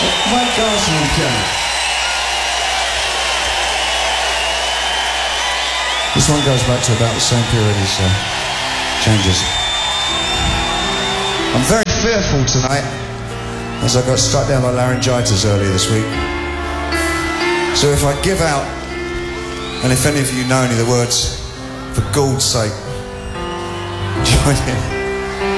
Mike Garson on piano. This one goes back to about the same period as Changes. I'm very fearful tonight, as I got struck down by laryngitis earlier this week. So if I give out, and if any of you know any of the words, for Gawd's sake, join in.